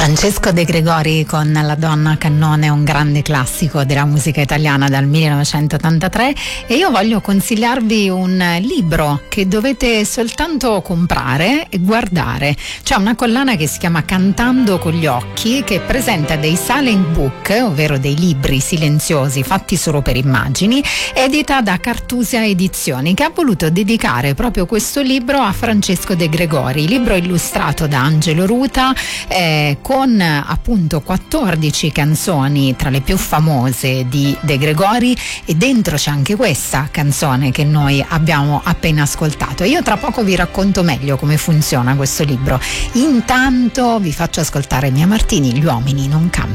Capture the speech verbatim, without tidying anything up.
Francesco De Gregori con La donna cannone, un grande classico della musica italiana dal millenovecentottantatré, e io voglio consigliarvi un libro che dovete soltanto comprare e guardare. C'è una collana che si chiama Cantando con gli occhi, che presenta dei silent book, ovvero dei libri silenziosi fatti solo per immagini, edita da Cartusia Edizioni, che ha voluto dedicare proprio questo libro a Francesco De Gregori, libro illustrato da Angelo Ruta, eh, con appunto quattordici canzoni tra le più famose di De Gregori, e dentro c'è anche questa canzone che noi abbiamo appena ascoltato. Io tra poco vi racconto meglio come funziona questo libro. Intanto vi faccio ascoltare Mia Martini, Gli uomini non cambiano.